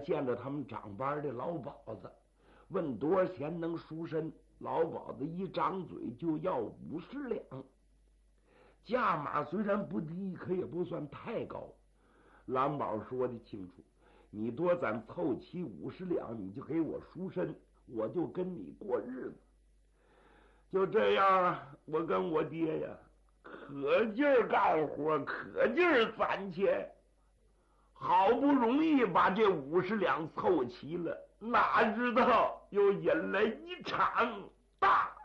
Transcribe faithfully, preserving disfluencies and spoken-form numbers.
见着他们长班的老鸨子，问多少钱能赎身。老鸨子一张嘴就要五十两，价码虽然不低，可也不算太高。蓝宝说的清楚，你多咱凑齐五十两，你就给我赎身，我就跟你过日子。就这样啊，我跟我爹呀，可劲儿干活，可劲儿攒钱，好不容易把这五十两凑齐了，哪知道又引来一场大